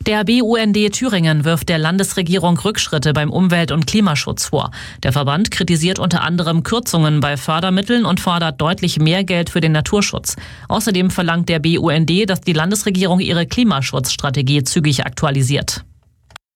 Der BUND Thüringen wirft der Landesregierung Rückschritte beim Umwelt- und Klimaschutz vor. Der Verband kritisiert unter anderem Kürzungen bei Fördermitteln und fordert deutlich mehr Geld für den Naturschutz. Außerdem verlangt der BUND, dass die Landesregierung ihre Klimaschutzstrategie zügig aktualisiert.